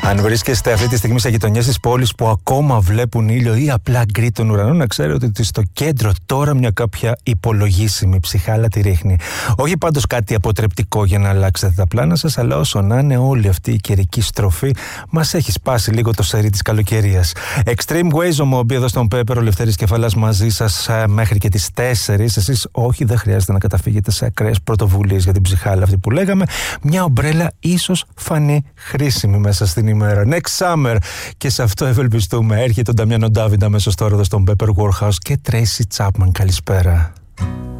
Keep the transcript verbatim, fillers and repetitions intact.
Αν βρίσκεστε αυτή τη στιγμή σε γειτονιές της πόλης που ακόμα βλέπουν ήλιο ή απλά γκρι τον ουρανό, να ξέρετε ότι στο κέντρο τώρα μια κάποια υπολογίσιμη ψυχάλα τη ρίχνει. Όχι πάντως κάτι αποτρεπτικό για να αλλάξετε τα πλάνα σας, αλλά όσο να είναι όλη αυτή η καιρική στροφή μας έχει σπάσει λίγο το σερί της καλοκαιρίας. Extreme Ways ο Moby εδώ στον Πέπερ, ο Λευτέρης Κεφαλάς μαζί σας μέχρι και τις τέσσερις. Εσείς όχι, δεν χρειάζεται να καταφύγετε σε ακραίες πρωτοβουλίες για την ψυχάλα αυτή που λέγαμε. Μια ομπρέλα ίσως φανεί χρήσιμη μέσα στην ημέρα. Next summer. Και σε αυτό ευελπιστούμε. Έρχεται ο Νταμιάνο Ντάβιντ αμέσως τώρα εδώ στον Pepper Warehouse και Tracy Chapman. Καλησπέρα.